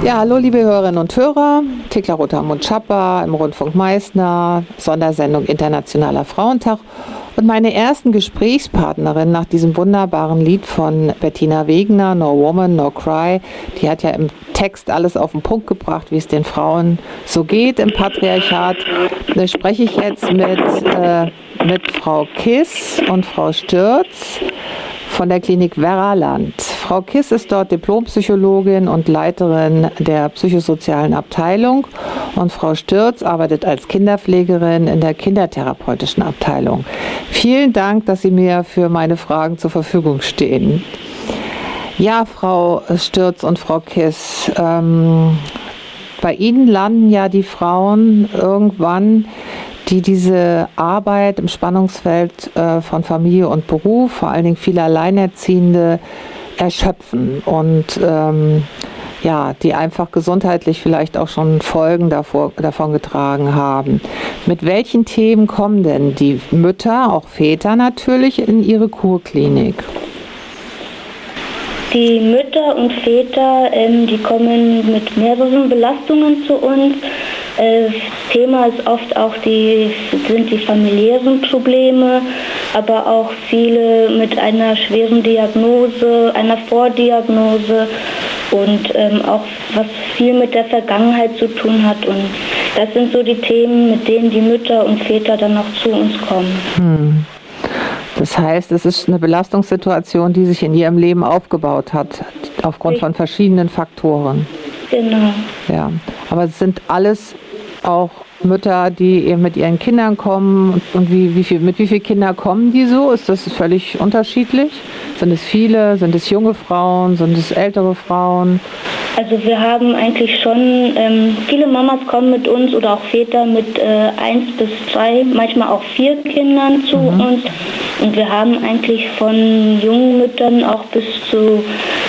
Ja, hallo liebe Hörerinnen und Hörer, Thekla Rothamund-Schapper im Rundfunk Meißner, Sondersendung Internationaler Frauentag und meine ersten Gesprächspartnerin nach diesem wunderbaren Lied von Bettina Wegner, No Woman, No Cry, die hat ja im Text alles auf den Punkt gebracht, wie es den Frauen so geht im Patriarchat. Da spreche ich jetzt mit Frau Kiss und Frau Stürz von der Klinik Werraland. Frau Kiss ist dort Diplompsychologin und Leiterin der psychosozialen Abteilung und Frau Stürz arbeitet als Kinderpflegerin in der kindertherapeutischen Abteilung. Vielen Dank, dass Sie mir für meine Fragen zur Verfügung stehen. Ja, Frau Stürz und Frau Kiss, bei Ihnen landen ja die Frauen irgendwann, die diese Arbeit im Spannungsfeld von Familie und Beruf, vor allen Dingen viele Alleinerziehende, erschöpfen und die einfach gesundheitlich vielleicht auch schon Folgen davon getragen haben. Mit welchen Themen kommen denn die Mütter, auch Väter natürlich, in Ihre Kurklinik? Die Mütter und Väter, die kommen mit mehreren Belastungen zu uns. Thema ist oft auch sind die familiären Probleme, aber auch viele mit einer schweren Diagnose, einer Vordiagnose und auch was viel mit der Vergangenheit zu tun hat. Und das sind so die Themen, mit denen die Mütter und Väter dann noch zu uns kommen. Das heißt, es ist eine Belastungssituation, die sich in ihrem Leben aufgebaut hat, aufgrund von verschiedenen Faktoren. Genau. Ja, aber es sind alles auch Mütter, die eben mit ihren Kindern kommen. Und mit wie vielen Kindern kommen die so? Ist das völlig unterschiedlich? Sind es viele? Sind es junge Frauen? Sind es ältere Frauen? Also wir haben eigentlich schon, viele Mamas kommen mit uns oder auch Väter mit 1 bis 2, manchmal auch 4 Kindern zu uns. Und wir haben eigentlich von jungen Müttern auch bis zu,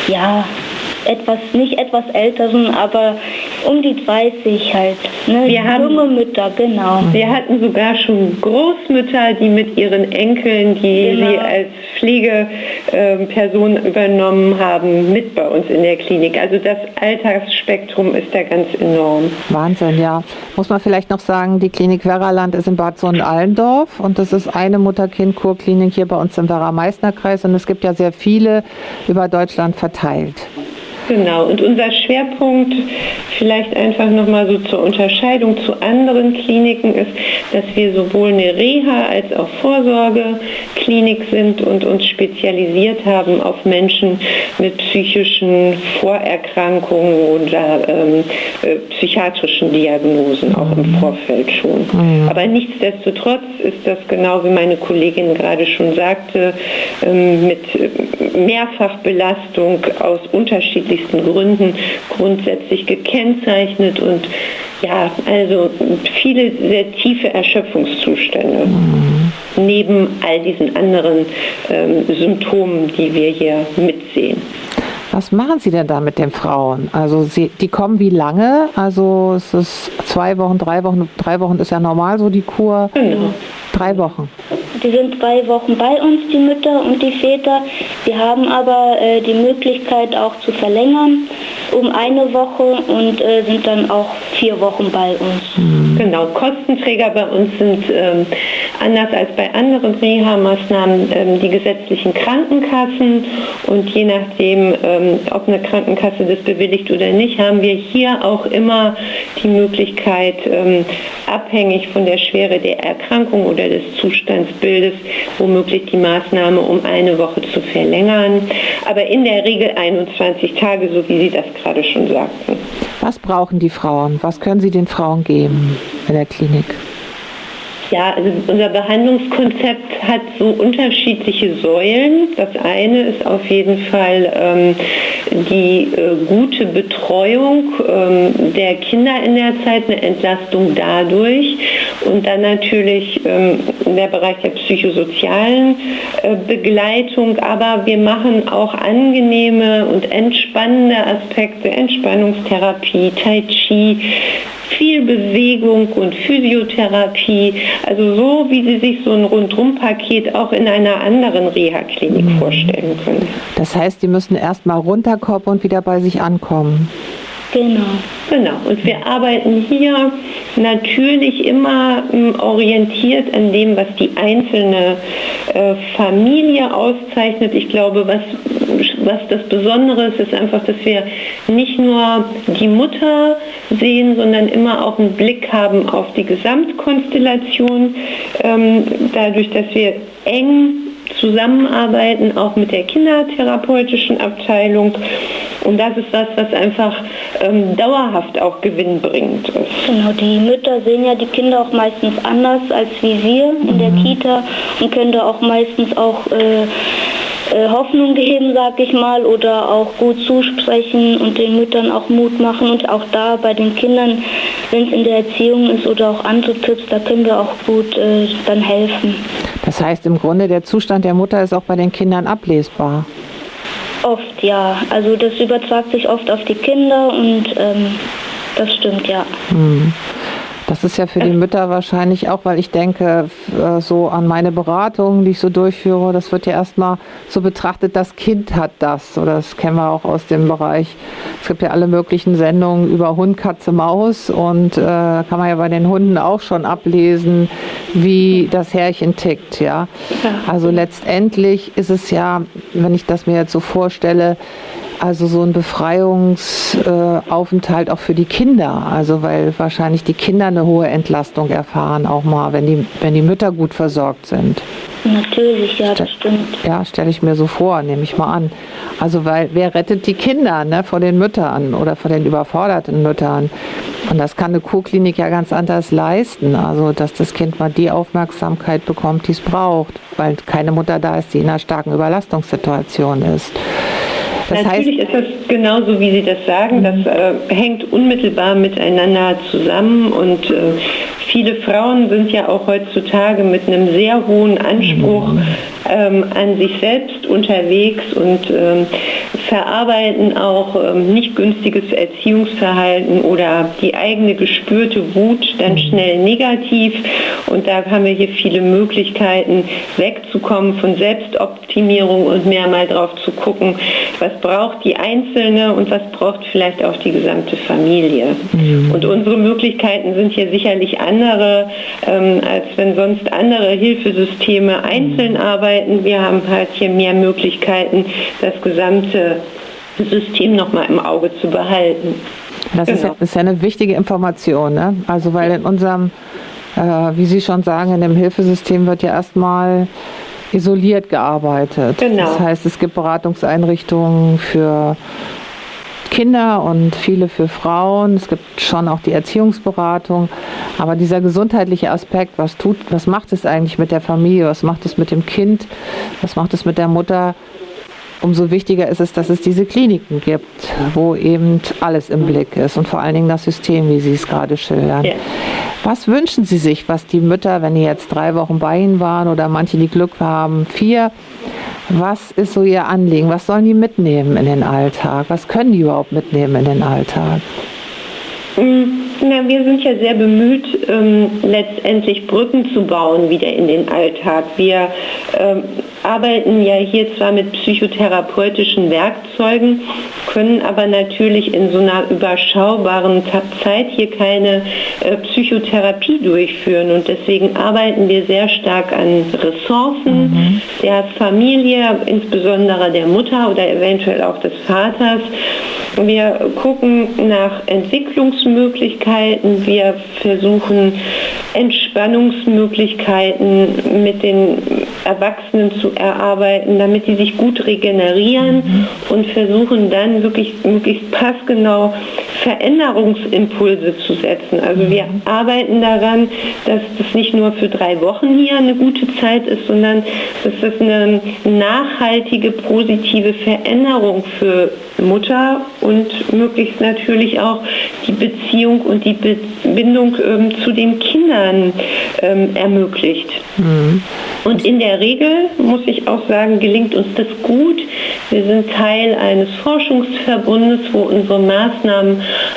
nicht etwas älteren, aber um die 30 halt. Ne? Wir haben junge Mütter, genau. Wir hatten sogar schon Großmütter, die mit ihren Enkeln, die sie als Pflegeperson übernommen haben, mit bei uns in der Klinik. Also das Altersspektrum ist da ganz enorm. Wahnsinn, ja. Muss man vielleicht noch sagen, die Klinik Werraland ist in Bad Sohn-Allendorf und das ist eine Mutter-Kind-Kurklinik hier bei uns im Werra-Meißner-Kreis und es gibt ja sehr viele über Deutschland verteilt. Genau, und unser Schwerpunkt, vielleicht einfach nochmal so zur Unterscheidung zu anderen Kliniken, ist, dass wir sowohl eine Reha- als auch Vorsorgeklinik sind und uns spezialisiert haben auf Menschen mit psychischen Vorerkrankungen oder psychiatrischen Diagnosen, auch im Vorfeld schon. Aber nichtsdestotrotz ist das, genau wie meine Kollegin gerade schon sagte, mit Mehrfachbelastung aus unterschiedlichen Gründen grundsätzlich gekennzeichnet und also viele sehr tiefe Erschöpfungszustände neben all diesen anderen Symptomen,3 wir hier mitsehen. Was machen Sie denn da mit den Frauen? Also die kommen wie lange? Also es ist 2 Wochen, 3 Wochen, 3 Wochen ist ja normal so die Kur. Genau. 3 Wochen. Die sind 3 Wochen bei uns, die Mütter und die Väter. Die haben aber die Möglichkeit auch zu verlängern um 1 Woche und sind dann auch 4 Wochen bei uns. Genau, Kostenträger bei uns sind anders als bei anderen Reha-Maßnahmen die gesetzlichen Krankenkassen und je nachdem, ob eine Krankenkasse das bewilligt oder nicht, haben wir hier auch immer die Möglichkeit, abhängig von der Schwere der Erkrankung oder des Zustandsbildes, womöglich die Maßnahme um 1 Woche zu verlängern. Aber in der Regel 21 Tage, so wie Sie das gerade schon sagten. Was brauchen die Frauen? Was können Sie den Frauen geben in der Klinik? Ja, also unser Behandlungskonzept hat so unterschiedliche Säulen. Das eine ist auf jeden Fall die gute Betreuung der Kinder in der Zeit, eine Entlastung dadurch und dann natürlich der Bereich der psychosozialen Begleitung, aber wir machen auch angenehme und entspannende Aspekte, Entspannungstherapie, Tai Chi, viel Bewegung und Physiotherapie, also so, wie Sie sich so ein Rundum-Paket auch in einer anderen Reha-Klinik vorstellen können. Das heißt, die müssen erst mal runterkommen und wieder bei sich ankommen. Genau. Genau, und wir arbeiten hier natürlich immer orientiert an dem, was die einzelne Familie auszeichnet. Ich glaube, was das Besondere ist einfach, dass wir nicht nur die Mutter sehen, sondern immer auch einen Blick haben auf die Gesamtkonstellation, dadurch, dass wir eng zusammenarbeiten, auch mit der kindertherapeutischen Abteilung. Und das ist was einfach dauerhaft auch gewinnbringend ist. Genau, die Mütter sehen ja die Kinder auch meistens anders als wie wir in der Kita und können da auch meistens auch Hoffnung geben, sag ich mal, oder auch gut zusprechen und den Müttern auch Mut machen. Und auch da bei den Kindern, wenn es in der Erziehung ist oder auch andere Tipps, da können wir auch gut dann helfen. Das heißt im Grunde, der Zustand der Mutter ist auch bei den Kindern ablesbar. Oft, ja. Also das übertragt sich oft auf die Kinder und das stimmt, ja. Das ist ja für die Mütter wahrscheinlich auch, weil ich denke, so an meine Beratungen, die ich so durchführe, das wird ja erstmal so betrachtet, das Kind hat das. Oder das kennen wir auch aus dem Bereich. Es gibt ja alle möglichen Sendungen über Hund, Katze, Maus und kann man ja bei den Hunden auch schon ablesen, wie das Herrchen tickt. Ja? Also letztendlich ist es ja, wenn ich das mir jetzt so vorstelle, also so ein Befreiungsaufenthalt auch für die Kinder. Also weil wahrscheinlich die Kinder eine hohe Entlastung erfahren, auch mal, wenn die Mütter gut versorgt sind. Natürlich, ja, das stimmt. Ja, stelle ich mir so vor, nehme ich mal an. Also weil wer rettet die Kinder, ne, vor den Müttern oder vor den überforderten Müttern? Und das kann eine Kurklinik ja ganz anders leisten. Also dass das Kind mal die Aufmerksamkeit bekommt, die es braucht, weil keine Mutter da ist, die in einer starken Überlastungssituation ist. Das Natürlich ist das genauso, wie Sie das sagen. Das hängt unmittelbar miteinander zusammen und viele Frauen sind ja auch heutzutage mit einem sehr hohen Anspruch an sich selbst unterwegs und verarbeiten auch nicht günstiges Erziehungsverhalten oder die eigene gespürte Wut dann schnell negativ. Und da haben wir hier viele Möglichkeiten, wegzukommen von Selbstoptimierung und mehr mal drauf zu gucken, was braucht die Einzelne und was braucht vielleicht auch die gesamte Familie. Und unsere Möglichkeiten sind hier sicherlich andere, als wenn sonst andere Hilfesysteme einzeln arbeiten. Wir haben halt hier mehr Möglichkeiten, das gesamte System nochmal im Auge zu behalten. Das ist ja eine wichtige Information, ne? Also weil in unserem, wie Sie schon sagen, in dem Hilfesystem wird ja erstmal isoliert gearbeitet. Genau. Das heißt, es gibt Beratungseinrichtungen für Kinder und viele für Frauen. Es gibt schon auch die Erziehungsberatung. Aber dieser gesundheitliche Aspekt, was macht es eigentlich mit der Familie? Was macht es mit dem Kind? Was macht es mit der Mutter? Umso wichtiger ist es, dass es diese Kliniken gibt, wo eben alles im Blick ist und vor allen Dingen das System, wie Sie es gerade schildern. Ja. Was wünschen Sie sich, was die Mütter, wenn die jetzt 3 Wochen bei Ihnen waren oder manche, die Glück haben, 4, was ist so Ihr Anliegen? Was sollen die mitnehmen in den Alltag? Was können die überhaupt mitnehmen in den Alltag? Na, wir sind ja sehr bemüht, letztendlich Brücken zu bauen wieder in den Alltag. Wir arbeiten ja hier zwar mit psychotherapeutischen Werkzeugen, können aber natürlich in so einer überschaubaren Zeit hier keine Psychotherapie durchführen. Und deswegen arbeiten wir sehr stark an Ressourcen der Familie, insbesondere der Mutter oder eventuell auch des Vaters. Wir gucken nach Entwicklungsmöglichkeiten, wir versuchen Entspannungsmöglichkeiten mit den Erwachsenen zu erarbeiten, damit sie sich gut regenerieren und versuchen dann wirklich möglichst passgenau Veränderungsimpulse zu setzen. Also wir arbeiten daran, dass das nicht nur für 3 Wochen hier eine gute Zeit ist, sondern dass das eine nachhaltige, positive Veränderung für Mutter und möglichst natürlich auch die Beziehung und die Bindung zu den Kindern ermöglicht. Und in der Regel, muss ich auch sagen, gelingt uns das gut. Wir sind Teil eines Forschungsverbundes, wo unsere Maßnahmen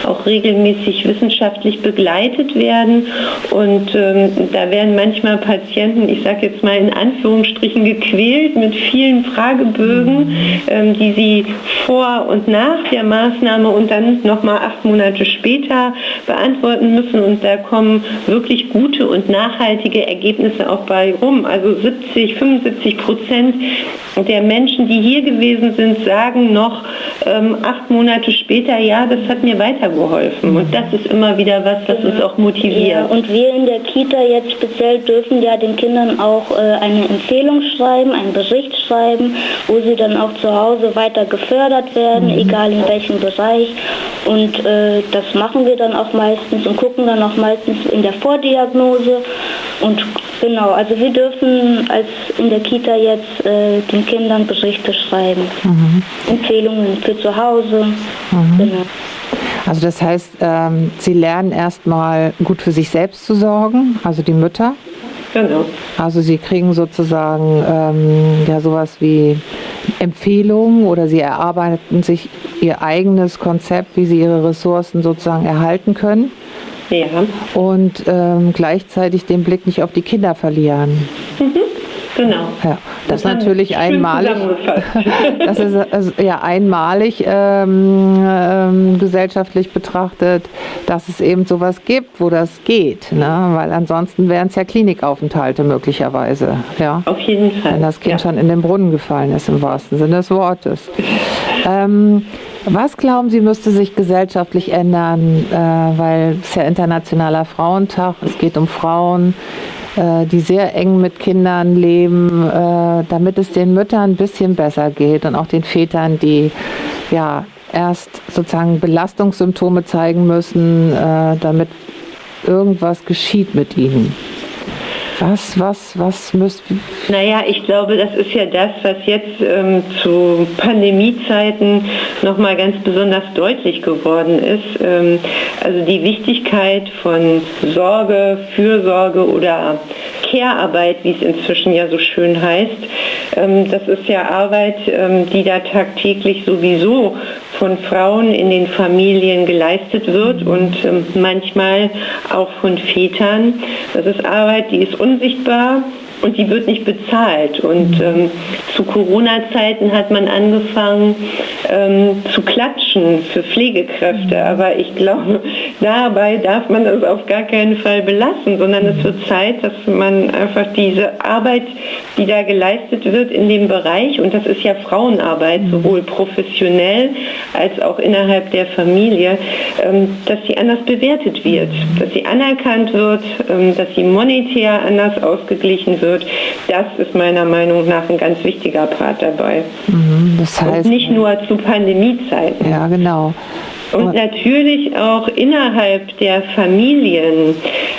auch regelmäßig wissenschaftlich begleitet werden. Und da werden manchmal Patienten, ich sage jetzt mal in Anführungsstrichen, gequält mit vielen Fragebögen, die sie vor und nach der Maßnahme und dann nochmal 8 Monate später beantworten müssen. Und da kommen wirklich gute und nachhaltige Ergebnisse auch bei rum. Also 75% der Menschen, die hier gewesen sind, sagen noch 8 Monate später, ja, das hat mir weitergeholfen. Und das ist immer wieder was uns auch motiviert. Ja, und wir in der Kita jetzt speziell dürfen ja den Kindern auch eine Empfehlung schreiben, einen Bericht schreiben, wo sie dann auch zu Hause weiter gefördert werden, egal in welchem Bereich. Und das machen wir dann auch meistens und gucken dann auch meistens in der Vordiagnose. Und genau, also wir dürfen als in der Kita jetzt den Kindern Berichte schreiben, Empfehlungen für zu Hause. Genau. Also das heißt, Sie lernen erstmal gut für sich selbst zu sorgen, also die Mütter. Genau. Also Sie kriegen sozusagen ja sowas wie Empfehlungen oder Sie erarbeiten sich Ihr eigenes Konzept, wie Sie Ihre Ressourcen sozusagen erhalten können. Ja. Und gleichzeitig den Blick nicht auf die Kinder verlieren. Genau. Ja, das ist natürlich einmalig. Das ist ja einmalig gesellschaftlich betrachtet, dass es eben sowas gibt, wo das geht, ne? Weil ansonsten wären es ja Klinikaufenthalte möglicherweise. Ja? Auf jeden Fall. Wenn das Kind schon in den Brunnen gefallen ist, im wahrsten Sinne des Wortes. Was glauben Sie, müsste sich gesellschaftlich ändern, weil es ja Internationaler Frauentag, es geht um Frauen, die sehr eng mit Kindern leben, damit es den Müttern ein bisschen besser geht und auch den Vätern, die ja erst sozusagen Belastungssymptome zeigen müssen, damit irgendwas geschieht mit ihnen. Was müsst... Naja, ich glaube, das ist ja das, was jetzt zu Pandemiezeiten nochmal ganz besonders deutlich geworden ist. Also die Wichtigkeit von Sorge, Fürsorge oder Care-Arbeit, wie es inzwischen ja so schön heißt. Das ist ja Arbeit, die da tagtäglich sowieso von Frauen in den Familien geleistet wird und manchmal auch von Vätern. Das ist Arbeit, die ist unsichtbar und die wird nicht bezahlt. Und zu Corona-Zeiten hat man angefangen zu klatschen für Pflegekräfte. Aber ich glaube, dabei darf man das auf gar keinen Fall belassen, sondern es wird Zeit, dass man einfach diese Arbeit, die da geleistet wird in dem Bereich, und das ist ja Frauenarbeit, sowohl professionell als auch innerhalb der Familie, dass sie anders bewertet wird, dass sie anerkannt wird, dass sie monetär anders ausgeglichen wird. Das ist meiner Meinung nach ein ganz wichtiger Part dabei. Das heißt, und nicht nur zu Pandemiezeiten. Ja, genau. Und natürlich auch innerhalb der Familien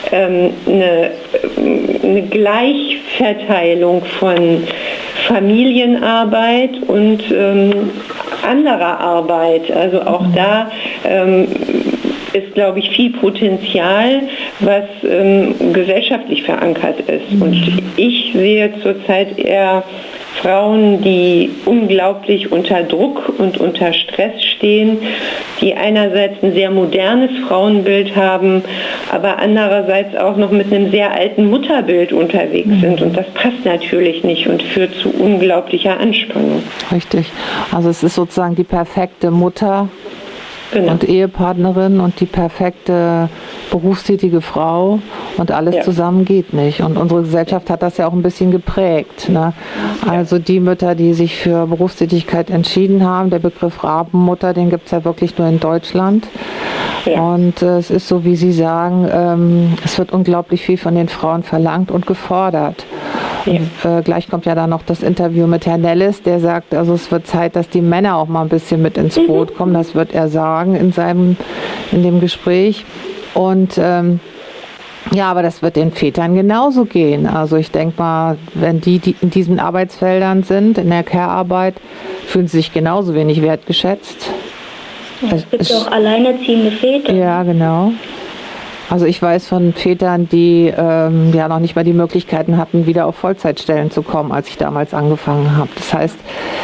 eine Gleichverteilung von Familienarbeit und anderer Arbeit. Also auch da ist, glaube ich, viel Potenzial, was gesellschaftlich verankert ist. Und ich sehe zurzeit eher Frauen, die unglaublich unter Druck und unter Stress stehen, die einerseits ein sehr modernes Frauenbild haben, aber andererseits auch noch mit einem sehr alten Mutterbild unterwegs sind. Und das passt natürlich nicht und führt zu unglaublicher Anspannung. Richtig. Also es ist sozusagen die perfekte Mutter, Genau. Und Ehepartnerin und die perfekte berufstätige Frau und alles zusammen geht nicht. Und unsere Gesellschaft hat das ja auch ein bisschen geprägt. Ne? Also die Mütter, die sich für Berufstätigkeit entschieden haben, der Begriff Rabenmutter, den gibt es ja wirklich nur in Deutschland. Ja. Und es ist so, wie Sie sagen, es wird unglaublich viel von den Frauen verlangt und gefordert. Ja. Und, gleich kommt ja dann noch das Interview mit Herrn Nellis, der sagt, also es wird Zeit, dass die Männer auch mal ein bisschen mit ins Boot kommen. Das wird er sagen in dem Gespräch. Und ja, aber das wird den Vätern genauso gehen. Also ich denke mal, wenn die in diesen Arbeitsfeldern sind, in der Care-Arbeit, fühlen sie sich genauso wenig wertgeschätzt. Es gibt auch alleinerziehende Väter. Ja, genau. Also ich weiß von Vätern, die ja noch nicht mal die Möglichkeiten hatten, wieder auf Vollzeitstellen zu kommen, als ich damals angefangen habe. Das heißt,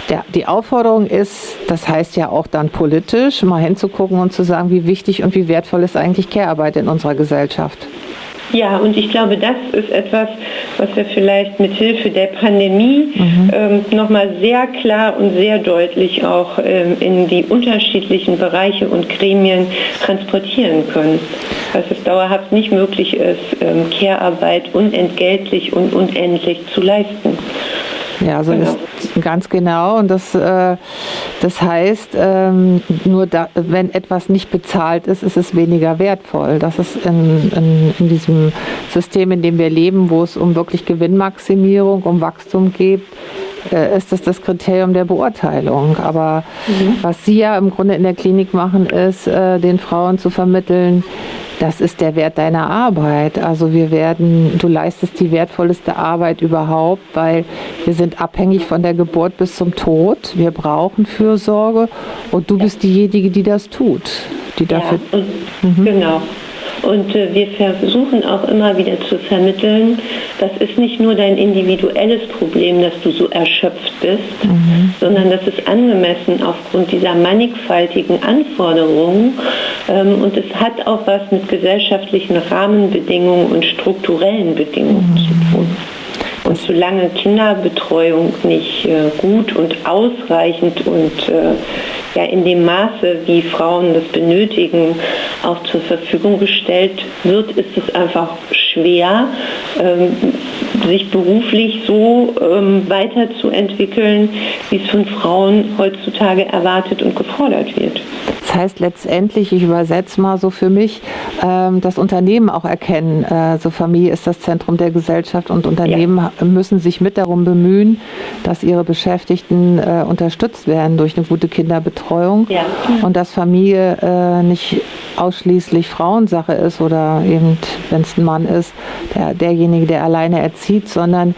Die Aufforderung ist, das heißt ja auch dann politisch, mal hinzugucken und zu sagen, wie wichtig und wie wertvoll ist eigentlich Care-Arbeit in unserer Gesellschaft. Ja, und ich glaube, das ist etwas, was wir vielleicht mit Hilfe der Pandemie nochmal sehr klar und sehr deutlich auch in die unterschiedlichen Bereiche und Gremien transportieren können. Dass es dauerhaft nicht möglich ist, Care-Arbeit unentgeltlich und unendlich zu leisten. Ja, so ist ganz genau. Und das heißt, wenn etwas nicht bezahlt ist, ist es weniger wertvoll. Das ist in diesem System, in dem wir leben, wo es um wirklich Gewinnmaximierung, um Wachstum geht, ist das Kriterium der Beurteilung. Aber was Sie ja im Grunde in der Klinik machen, ist, den Frauen zu vermitteln, das ist der Wert deiner Arbeit. Also du leistest die wertvollste Arbeit überhaupt, weil wir sind abhängig von der Geburt bis zum Tod. Wir brauchen Fürsorge und du bist diejenige, die das tut. Die dafür. Genau. Und wir versuchen auch immer wieder zu vermitteln, das ist nicht nur dein individuelles Problem, dass du so erschöpft bist, sondern das ist angemessen aufgrund dieser mannigfaltigen Anforderungen. Und es hat auch was mit gesellschaftlichen Rahmenbedingungen und strukturellen Bedingungen zu tun. Und solange Kinderbetreuung nicht gut und ausreichend und in dem Maße, wie Frauen das benötigen, auch zur Verfügung gestellt wird, ist es einfach schwer, sich beruflich so weiterzuentwickeln, wie es von Frauen heutzutage erwartet und gefordert wird. Das heißt letztendlich, ich übersetze mal so für mich, das Unternehmen auch erkennen, so Familie ist das Zentrum der Gesellschaft und Unternehmen müssen sich mit darum bemühen, dass ihre Beschäftigten unterstützt werden durch eine gute Kinderbetreuung und dass Familie nicht ausschließlich Frauensache ist oder eben, wenn es ein Mann ist, derjenige, der alleine erzieht, sondern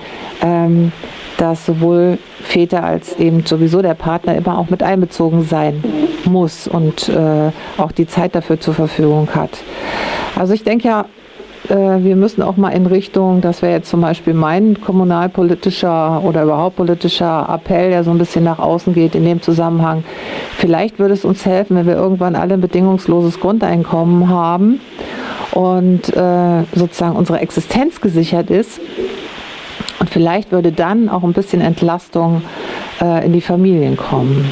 dass sowohl Väter als eben sowieso der Partner immer auch mit einbezogen sein muss und auch die Zeit dafür zur Verfügung hat. Also ich denke ja, wir müssen auch mal in Richtung, das wäre jetzt zum Beispiel mein kommunalpolitischer oder überhaupt politischer Appell, der so ein bisschen nach außen geht in dem Zusammenhang. Vielleicht würde es uns helfen, wenn wir irgendwann alle ein bedingungsloses Grundeinkommen haben und sozusagen unsere Existenz gesichert ist. Und vielleicht würde dann auch ein bisschen Entlastung in die Familien kommen.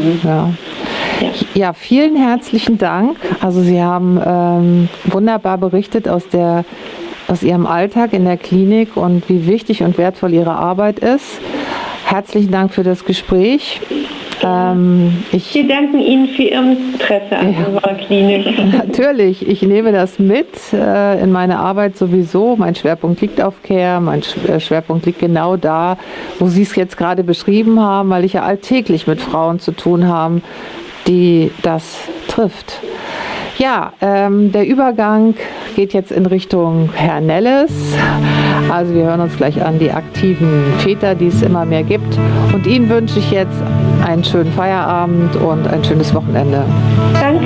Ja, vielen herzlichen Dank. Also Sie haben wunderbar berichtet aus Ihrem Alltag in der Klinik und wie wichtig und wertvoll Ihre Arbeit ist. Herzlichen Dank für das Gespräch. Wir danken Ihnen für Ihr Interesse an unserer Klinik. Natürlich, ich nehme das mit in meine Arbeit sowieso. Mein Schwerpunkt liegt auf Care, mein Schwerpunkt liegt genau da, wo Sie es jetzt gerade beschrieben haben, weil ich ja alltäglich mit Frauen zu tun habe, die das trifft. Ja, der Übergang geht jetzt in Richtung Herr Nelles. Also wir hören uns gleich an die aktiven Väter, die es immer mehr gibt. Und Ihnen wünsche ich jetzt einen schönen Feierabend und ein schönes Wochenende. Danke.